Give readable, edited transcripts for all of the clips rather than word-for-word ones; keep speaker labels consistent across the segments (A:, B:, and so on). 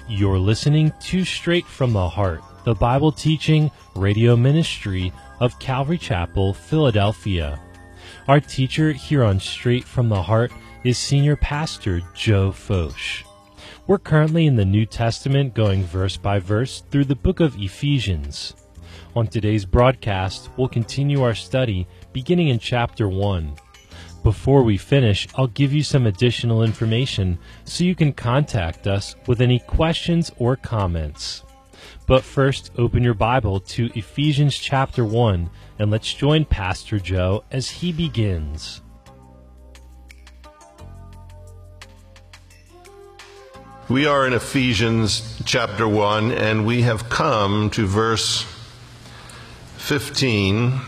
A: You're listening to Straight from the Heart, the Bible teaching radio ministry of Calvary Chapel, Philadelphia. Our teacher here on Straight from the Heart is Senior Pastor Joe Focht. We're currently in the New Testament, going verse by verse through the book of Ephesians. On today's broadcast, we'll continue our study beginning in chapter 1. Before we finish, I'll give you some additional information so you can contact us with any questions or comments. But first, open your Bible to Ephesians chapter 1, and let's join Pastor Joe as he begins.
B: We are in Ephesians chapter 1, and we have come to verse 15.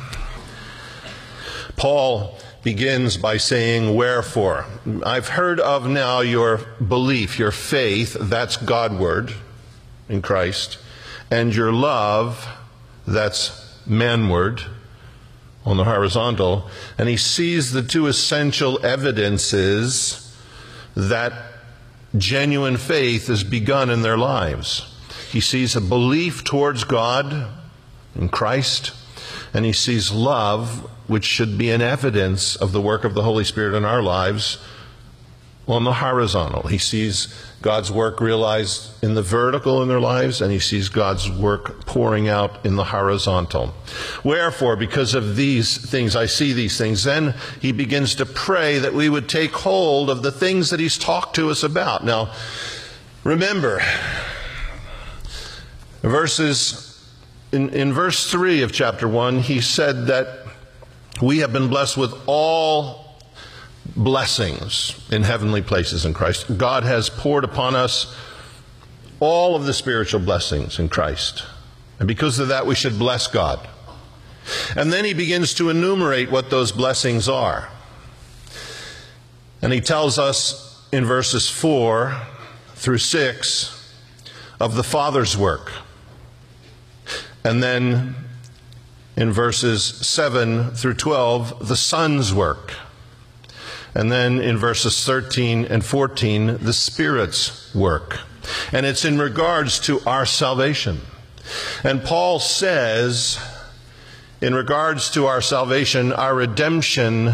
B: Paul begins by saying, "Wherefore, I've heard of now your belief, your faith," that's Godward in Christ, "and your love," that's manward on the horizontal. And he sees the two essential evidences that genuine faith is begun in their lives. He sees a belief towards God in Christ, and he sees love, which should be an evidence of the work of the Holy Spirit in our lives, on the horizontal. He sees God's work realized in the vertical in their lives, and he sees God's work pouring out in the horizontal. Wherefore, because of these things, I see these things. Then he begins to pray that we would take hold of the things that he's talked to us about. Now, remember, in verse 3 of chapter 1, he said that we have been blessed with all blessings in heavenly places in Christ. God has poured upon us all of the spiritual blessings in Christ. And because of that, we should bless God. And then he begins to enumerate what those blessings are. And he tells us in verses 4 through 6 of the Father's work. And then in verses 7 through 12, the Son's work. And then in verses 13 and 14, the Spirit's work. And it's in regards to our salvation. And Paul says, in regards to our salvation, our redemption,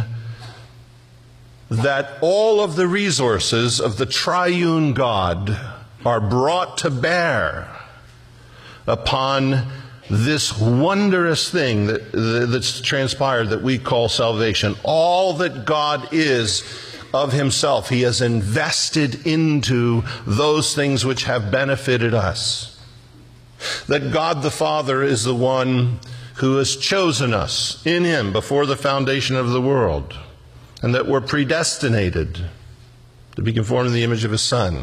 B: that all of the resources of the triune God are brought to bear upon this wondrous thing that's transpired that we call salvation. All that God is of himself, he has invested into those things which have benefited us. That God the Father is the one who has chosen us in him before the foundation of the world, and that we're predestinated to be conformed to the image of his Son.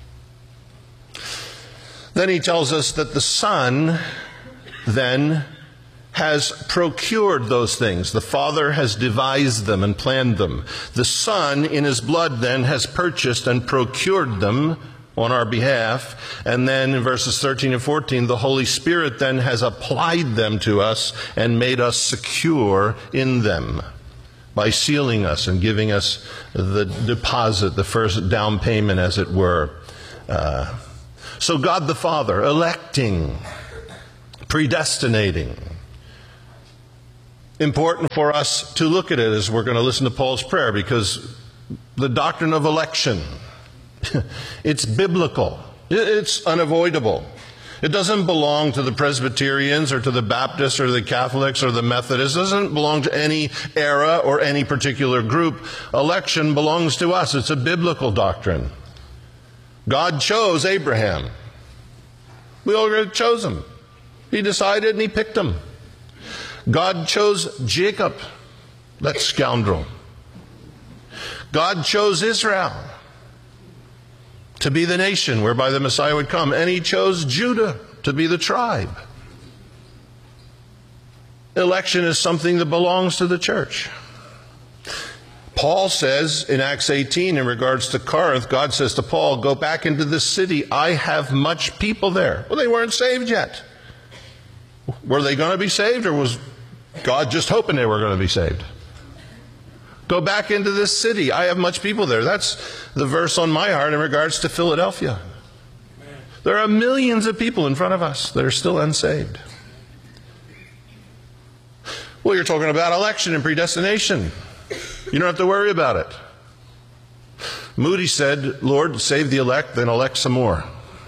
B: Then he tells us that the Son then has procured those things. The Father has devised them and planned them. The Son, in his blood, then, has purchased and procured them on our behalf. And then in verses 13 and 14, the Holy Spirit then has applied them to us and made us secure in them by sealing us and giving us the deposit, the first down payment, as it were. So God the Father, electing, predestinating. Important for us to look at it as we're going to listen to Paul's prayer, because the doctrine of election, it's biblical. It's unavoidable. It doesn't belong to the Presbyterians or to the Baptists or the Catholics or the Methodists. It doesn't belong to any era or any particular group. Election belongs to us. It's a biblical doctrine. God chose Abraham. We already chose him. He decided and he picked him. God chose Jacob, that scoundrel. God chose Israel to be the nation whereby the Messiah would come. And he chose Judah to be the tribe. Election is something that belongs to the church. Paul says in Acts 18, in regards to Corinth, God says to Paul, "Go back into this city. I have much people there." Well, they weren't saved yet. Were they going to be saved, or was God just hoping they were going to be saved? Go back into this city. I have much people there. That's the verse on my heart in regards to Philadelphia. There are millions of people in front of us that are still unsaved. Well, you're talking about election and predestination. You don't have to worry about it. Moody said, Lord, save the elect, then elect some more.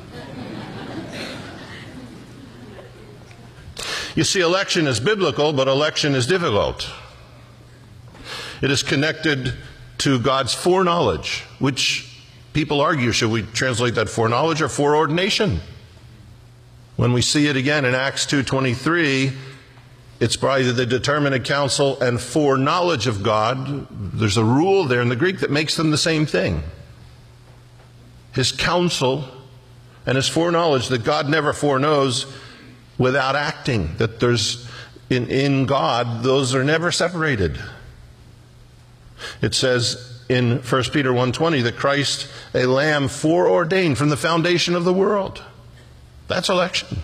B: You see, election is biblical, but election is difficult. It is connected to God's foreknowledge, which people argue, should we translate that foreknowledge or foreordination? When we see it again in Acts 2:23, it's by the determinate counsel and foreknowledge of God. There's a rule there in the Greek that makes them the same thing. His counsel and his foreknowledge, that God never foreknows without acting, that there's in God, those are never separated. It says in 1 Peter 1:20 that Christ, a lamb foreordained from the foundation of the world. That's election.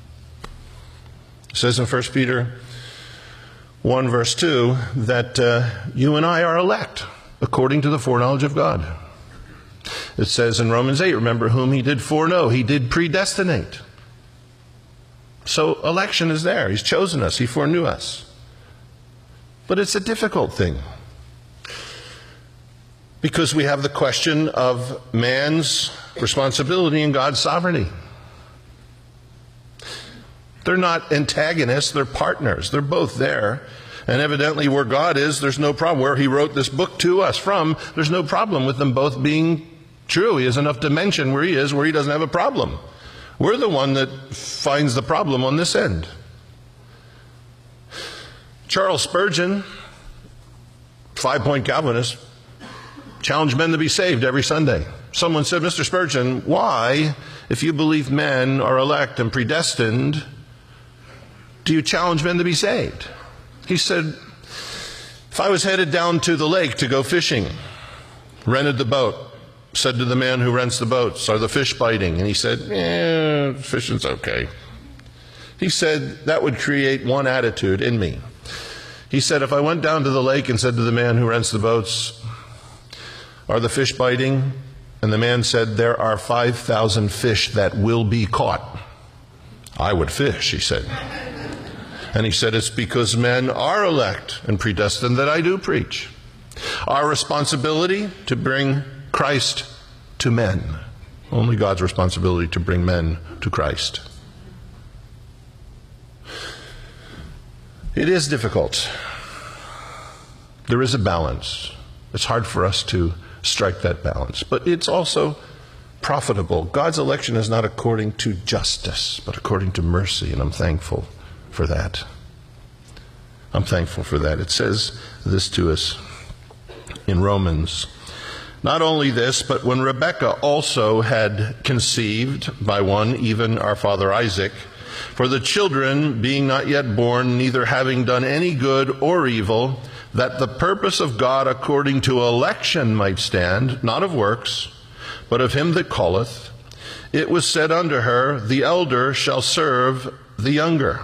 B: It says in 1 Peter 1 verse 2 that you and I are elect according to the foreknowledge of God. It says in Romans 8, remember whom he did foreknow, he did predestinate. So election is there. He's chosen us. He foreknew us. But it's a difficult thing, because we have the question of man's responsibility and God's sovereignty. They're not antagonists, they're partners. They're both there. And evidently where God is, there's no problem. Where he wrote this book to us from, there's no problem with them both being true. He has enough dimension where he is, where he doesn't have a problem. We're the one that finds the problem on this end. Charles Spurgeon, 5-point Calvinist, challenged men to be saved every Sunday. Someone said, Mr. Spurgeon, why, if you believe men are elect and predestined, do you challenge men to be saved? He said, if I was headed down to the lake to go fishing, rented the boat, said to the man who rents the boats, are the fish biting? And he said, fishing's okay. He said, that would create one attitude in me. He said, if I went down to the lake and said to the man who rents the boats, are the fish biting? And the man said, there are 5,000 fish that will be caught. I would fish, he said. And he said, it's because men are elect and predestined that I do preach. Our responsibility to bring Christ to men. Only God's responsibility to bring men to Christ. It is difficult. There is a balance. It's hard for us to strike that balance. But it's also profitable. God's election is not according to justice, but according to mercy, and I'm thankful for that. I'm thankful for that. It says this to us in Romans. Not only this, but when Rebekah also had conceived by one, even our father Isaac, for the children being not yet born, neither having done any good or evil, that the purpose of God according to election might stand, not of works, but of him that calleth, it was said unto her, the elder shall serve the younger.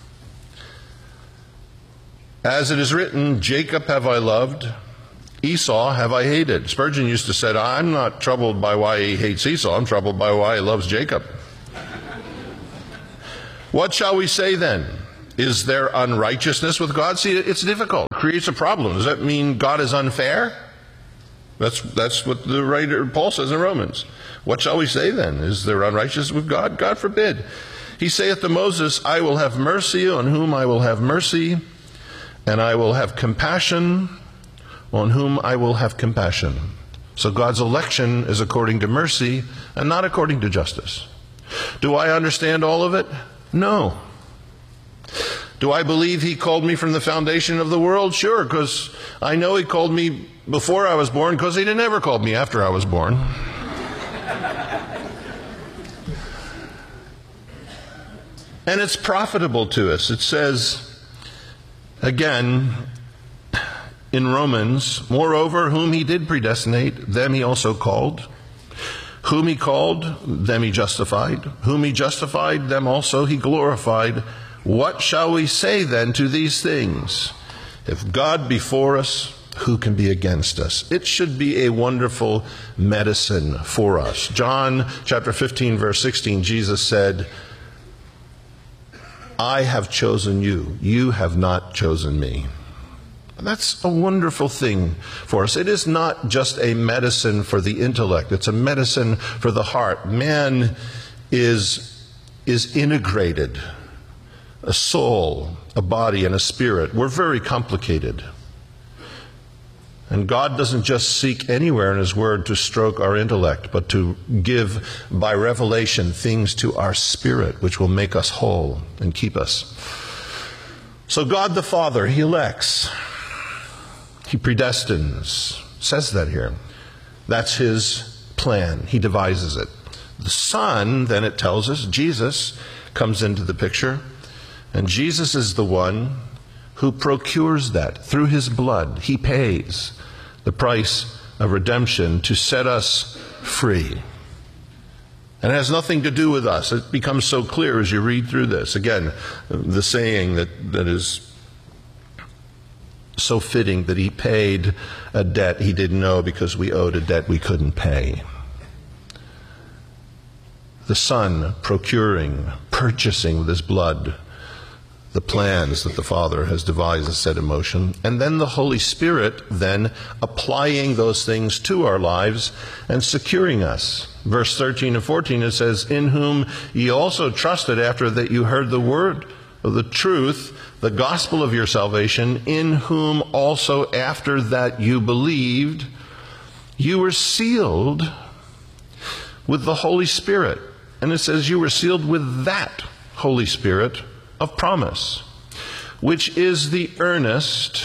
B: As it is written, Jacob have I loved, Esau have I hated. Spurgeon used to say, I'm not troubled by why he hates Esau, I'm troubled by why he loves Jacob. What shall we say then? Is there unrighteousness with God? See, it's difficult. It creates a problem. Does that mean God is unfair? That's what the writer Paul says in Romans. What shall we say then? Is there unrighteousness with God? God forbid. He saith to Moses, I will have mercy on whom I will have mercy, and I will have compassion on whom I will have compassion. So God's election is according to mercy and not according to justice. Do I understand all of it? No. Do I believe he called me from the foundation of the world? Sure, because I know he called me before I was born, because he never called me after I was born. And it's profitable to us. It says, again, in Romans, moreover, whom he did predestinate, them he also called. Whom he called, them he justified. Whom he justified, them also he glorified. What shall we say then to these things? If God be for us, who can be against us? It should be a wonderful medicine for us. John chapter 15, verse 16, Jesus said, I have chosen you. You have not chosen me. That's a wonderful thing for us. It is not just a medicine for the intellect. It's a medicine for the heart. Man is integrated. A soul, a body, and a spirit. We're very complicated. And God doesn't just seek anywhere in His Word to stroke our intellect, but to give by revelation things to our spirit, which will make us whole and keep us. So God the Father, He elects. He predestines. Says that here. That's His plan. He devises it. The Son, then it tells us, Jesus comes into the picture. And Jesus is the one who procures that through His blood. He pays the price of redemption to set us free. And it has nothing to do with us. It becomes so clear as you read through this. Again, the saying that is so fitting, that He paid a debt He didn't know because we owed a debt we couldn't pay. The Son procuring, purchasing with His blood the plans that the Father has devised and set in motion, and then the Holy Spirit then applying those things to our lives and securing us. Verse 13 and 14, it says, in whom ye also trusted after that you heard the word of the truth, the gospel of your salvation, in whom also after that you believed, you were sealed with the Holy Spirit. And it says you were sealed with that Holy Spirit of promise, which is the earnest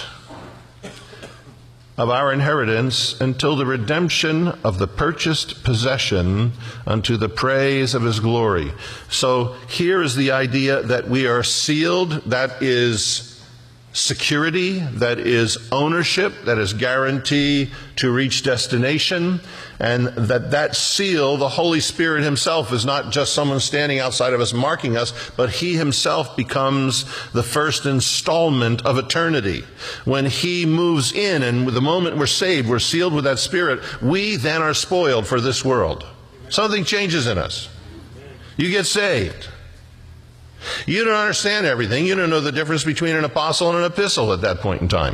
B: of our inheritance until the redemption of the purchased possession unto the praise of His glory. So here is the idea that we are sealed. That is security, that is ownership, that is guarantee to reach destination, and that seal, the Holy Spirit Himself, is not just someone standing outside of us marking us, but He Himself becomes the first installment of eternity. When He moves in, and the moment we're saved, we're sealed with that Spirit, we then are spoiled for this world. Something changes in us. You get saved. You don't understand everything. You don't know the difference between an apostle and an epistle at that point in time.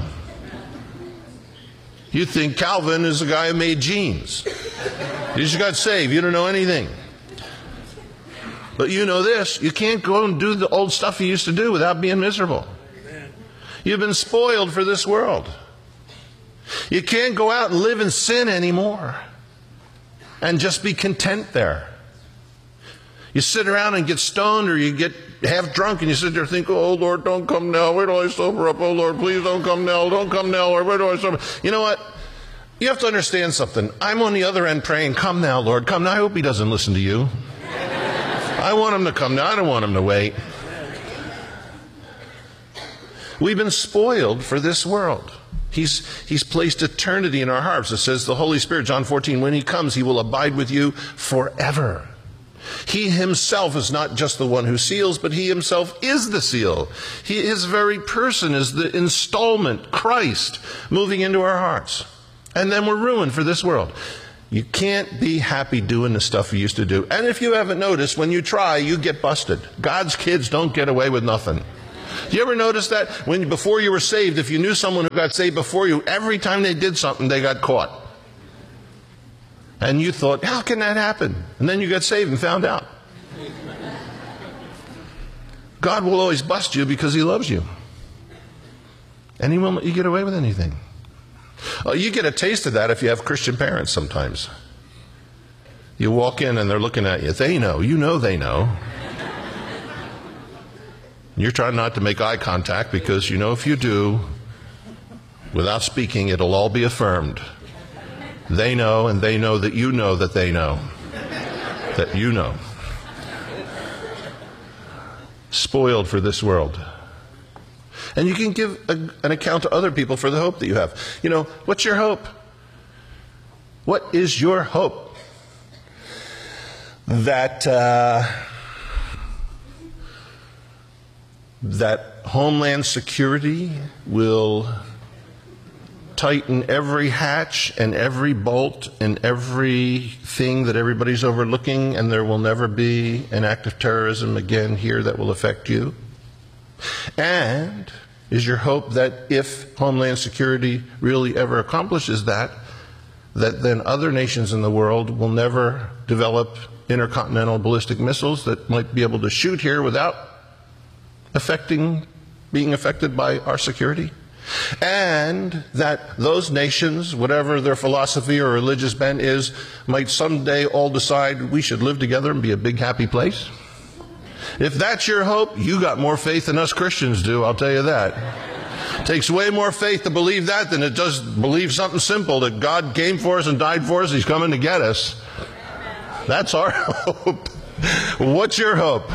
B: You think Calvin is the guy who made jeans. You just got saved. You don't know anything. But you know this. You can't go and do the old stuff you used to do without being miserable. You've been spoiled for this world. You can't go out and live in sin anymore and just be content there. You sit around and get stoned, or you get half drunk and you sit there and think, oh, Lord, don't come now. Where do I sober up? Oh, Lord, please don't come now. Don't come now, Lord. Where do I sober up? You know what? You have to understand something. I'm on the other end praying, come now, Lord, come now. I hope He doesn't listen to you. I want Him to come now. I don't want Him to wait. We've been spoiled for this world. He's placed eternity in our hearts. It says the Holy Spirit, John 14, when He comes, He will abide with you forever. He Himself is not just the one who seals, but He Himself is the seal. His very person is the installment, Christ, moving into our hearts. And then we're ruined for this world. You can't be happy doing the stuff you used to do. And if you haven't noticed, when you try, you get busted. God's kids don't get away with nothing. Do you ever notice that? Before you were saved, if you knew someone who got saved before you, every time they did something, they got caught. And you thought, how can that happen? And then you got saved and found out. God will always bust you because He loves you. And He won't let you get away with anything. You get a taste of that if you have Christian parents sometimes. You walk in and they're looking at you. They know. You know they know. You're trying not to make eye contact because you know if you do, without speaking, it'll all be affirmed. They know, and they know that you know that they know. That you know. Spoiled for this world. And you can give an account to other people for the hope that you have. You know, what's your hope? What is your hope? That homeland security will tighten every hatch and every bolt and everything that everybody's overlooking, and there will never be an act of terrorism again here that will affect you? And is your hope that if Homeland Security really ever accomplishes that then other nations in the world will never develop intercontinental ballistic missiles that might be able to shoot here without being affected by our security? And that those nations, whatever their philosophy or religious bent is, might someday all decide we should live together and be a big happy place? If that's your hope, you got more faith than us Christians do, I'll tell you that. It takes way more faith to believe that than it does believe something simple, that God came for us and died for us, He's coming to get us. That's our hope. What's your hope?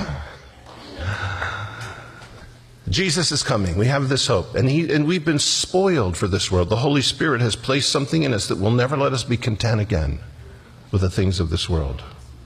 B: Jesus is coming. We have this hope. And we've been spoiled for this world. The Holy Spirit has placed something in us that will never let us be content again with the things of this world.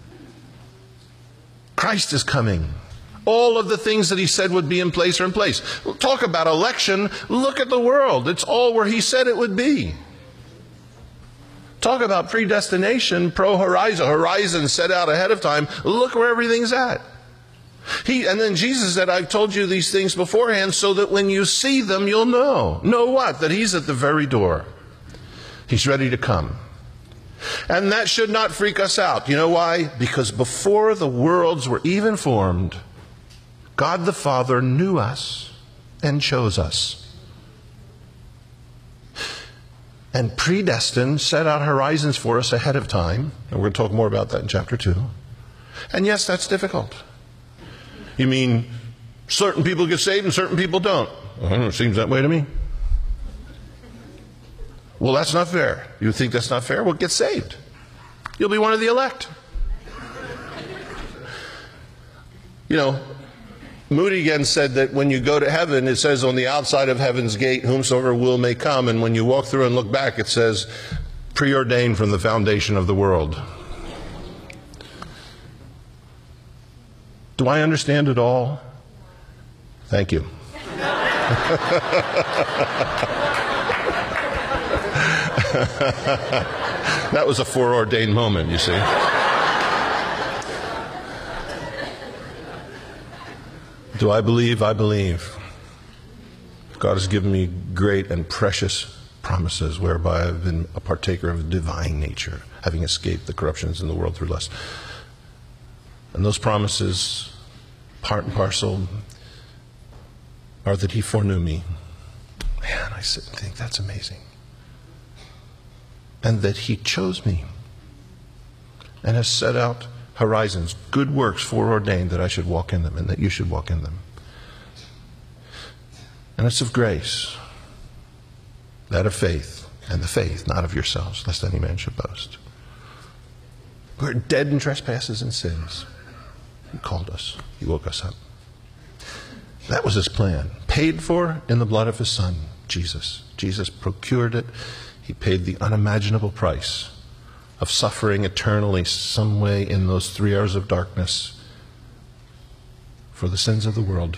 B: Christ is coming. All of the things that He said would be in place are in place. Talk about election. Look at the world. It's all where He said it would be. Talk about predestination, horizon set out ahead of time. Look where everything's at. And then Jesus said, I've told you these things beforehand so that when you see them, you'll know. Know what? That He's at the very door. He's ready to come. And that should not freak us out. You know why? Because before the worlds were even formed, God the Father knew us and chose us. And predestined, set out horizons for us ahead of time. And we're going to talk more about that in chapter 2. And yes, that's difficult. You mean certain people get saved and certain people don't? Well, it seems that way to me. Well, that's not fair. You think that's not fair? Well, get saved. You'll be one of the elect. You know, Moody again said that when you go to heaven, it says on the outside of heaven's gate, whomsoever will may come. And when you walk through and look back, it says, preordained from the foundation of the world. Do I understand it all? Thank you. That was a foreordained moment, you see. Do I believe? I believe. God has given me great and precious promises whereby I've been a partaker of a divine nature, having escaped the corruptions in the world through lust. And those promises, part and parcel, are that He foreknew me. Man, I sit and think that's amazing. And that He chose me and has set out horizons, good works foreordained that I should walk in them and that you should walk in them. And it's of grace, that of faith, and the faith not of yourselves, lest any man should boast. We're dead in trespasses and sins. He called us. He woke us up. That was His plan. Paid for in the blood of His Son, Jesus. Jesus procured it. He paid the unimaginable price of suffering eternally some way in those 3 hours of darkness for the sins of the world.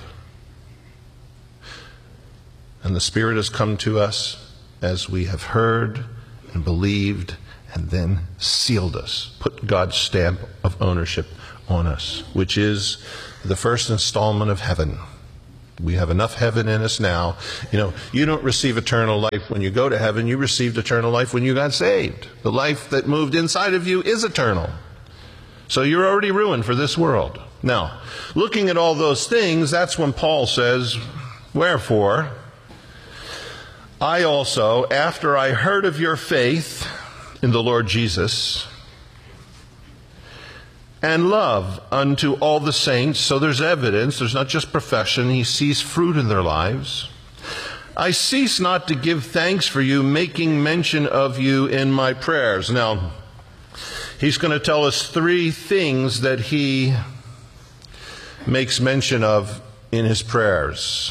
B: And the Spirit has come to us as we have heard and believed and then sealed us, put God's stamp of ownership on us, which is the first installment of heaven. We have enough heaven in us now. You know, you don't receive eternal life when you go to heaven. You received eternal life when you got saved. The life that moved inside of you is eternal. So you're already ruined for this world. Now, looking at all those things, that's when Paul says, wherefore, I also, after I heard of your faith in the Lord Jesus, and love unto all the saints. So there's evidence. There's not just profession. He sees fruit in their lives. I cease not to give thanks for you, making mention of you in my prayers. Now, he's going to tell us 3 things that he makes mention of in his prayers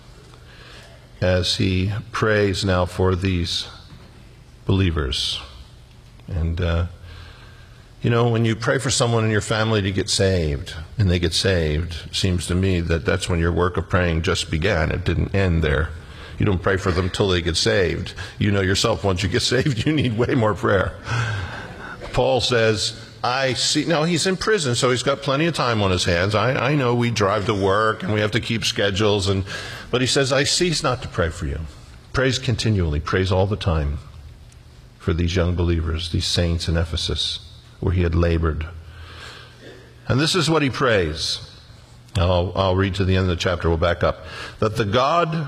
B: as he prays now for these believers. And, you know, when you pray for someone in your family to get saved, and they get saved, it seems to me that that's when your work of praying just began. It didn't end there. You don't pray for them till they get saved. You know yourself, once you get saved, you need way more prayer. Paul says, I see. Now, he's in prison, so he's got plenty of time on his hands. I know we drive to work and we have to keep schedules, but he says, I cease not to pray for you. Prays continually, prays all the time for these young believers, these saints in Ephesus, where he had labored. And this is what he prays. I'll read to the end of the chapter. We'll back up. That the God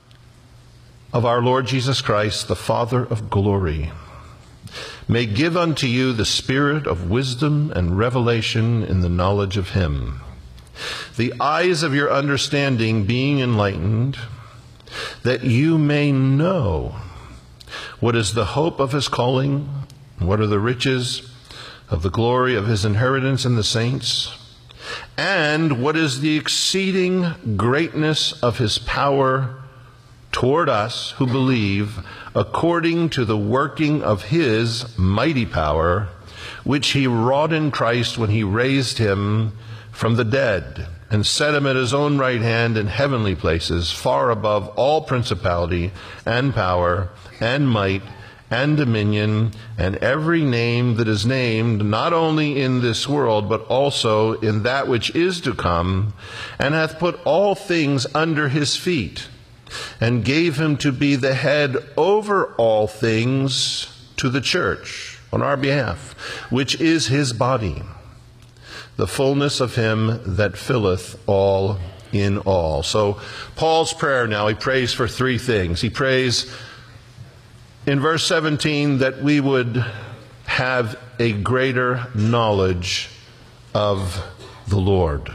B: of our Lord Jesus Christ, the Father of glory, may give unto you the spirit of wisdom and revelation in the knowledge of him, the eyes of your understanding being enlightened, that you may know what is the hope of his calling, and what are the riches of the glory of his inheritance in the saints, and what is the exceeding greatness of his power toward us who believe, according to the working of his mighty power, which he wrought in Christ when he raised him from the dead, and set him at his own right hand in heavenly places, far above all principality and power and might and dominion, and every name that is named, not only in this world, but also in that which is to come, and hath put all things under his feet, and gave him to be the head over all things to the church, on our behalf, which is his body, the fullness of him that filleth all in all. So Paul's prayer now, he prays for three things. He prays in verse 17 that we would have a greater knowledge of the Lord,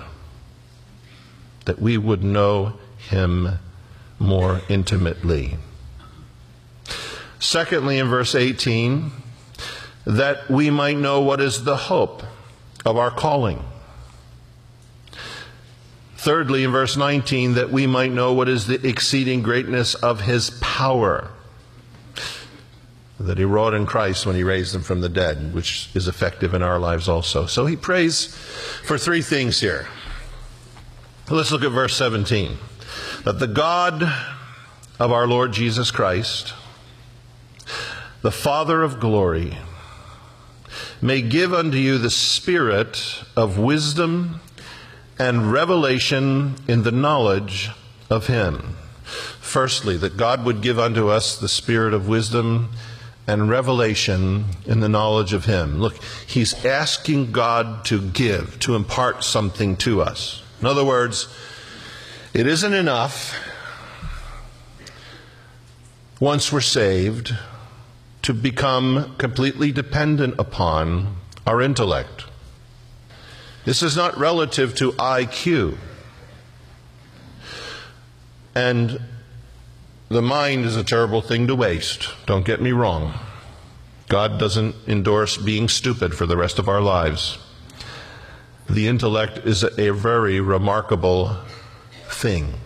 B: that we would know him more intimately. Secondly, in verse 18, that we might know what is the hope of our calling. Thirdly, in verse 19, that we might know what is the exceeding greatness of his power that he wrought in Christ when he raised him from the dead, which is effective in our lives also. So he prays for three things here. Let's look at verse 17. That the God of our Lord Jesus Christ, the Father of glory, may give unto you the spirit of wisdom and revelation in the knowledge of him. Firstly, that God would give unto us the spirit of wisdom and revelation in the knowledge of him. Look, he's asking God to give, to impart something to us. In other words, it isn't enough, once we're saved, to become completely dependent upon our intellect. This is not relative to IQ. And the mind is a terrible thing to waste. Don't get me wrong. God doesn't endorse being stupid for the rest of our lives. The intellect is a very remarkable thing.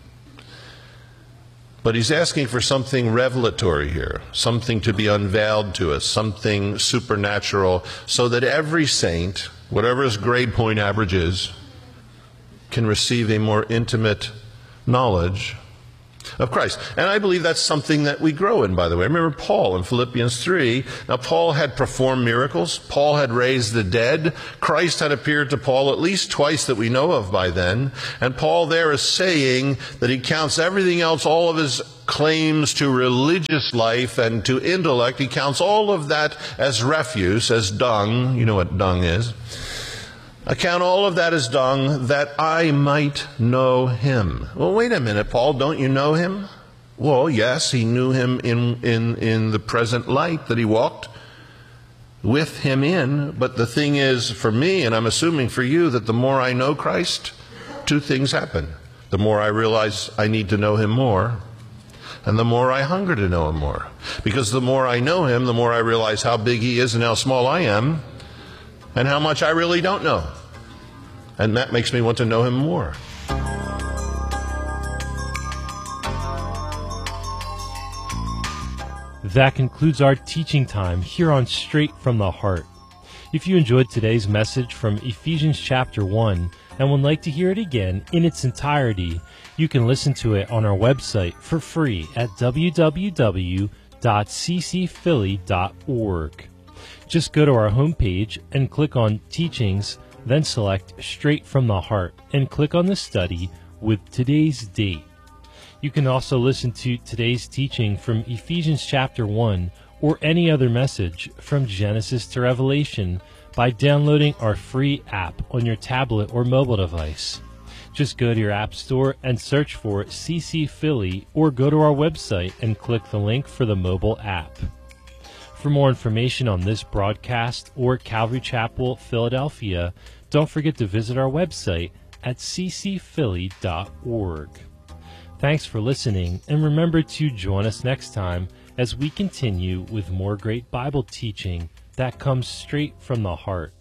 B: But he's asking for something revelatory here, something to be unveiled to us, something supernatural, so that every saint, whatever his grade point average is, can receive a more intimate knowledge of Christ. And I believe that's something that we grow in, by the way. Remember Paul in Philippians 3. Now, Paul had performed miracles. Paul had raised the dead. Christ had appeared to Paul at least twice that we know of by then. And Paul there is saying that he counts everything else, all of his claims to religious life and to intellect, he counts all of that as refuse, as dung. You know what dung is. I count all of that as dung, that I might know him. Well, wait a minute, Paul, don't you know him? Well, yes, he knew him in the present light that he walked with him in. But the thing is, for me, and I'm assuming for you, that the more I know Christ, two things happen. The more I realize I need to know him more, and the more I hunger to know him more. Because the more I know him, the more I realize how big he is and how small I am, and how much I really don't know. And that makes me want to know him more.
A: That concludes our teaching time here on Straight from the Heart. If you enjoyed today's message from Ephesians chapter 1, and would like to hear it again in its entirety, you can listen to it on our website for free at www.ccphilly.org. Just go to our homepage and click on Teachings, then select Straight from the Heart and click on the study with today's date. You can also listen to today's teaching from Ephesians chapter 1 or any other message from Genesis to Revelation by downloading our free app on your tablet or mobile device. Just go to your app store and search for CC Philly or go to our website and click the link for the mobile app. For more information on this broadcast or Calvary Chapel, Philadelphia, don't forget to visit our website at ccphilly.org. Thanks for listening, and remember to join us next time as we continue with more great Bible teaching that comes straight from the heart.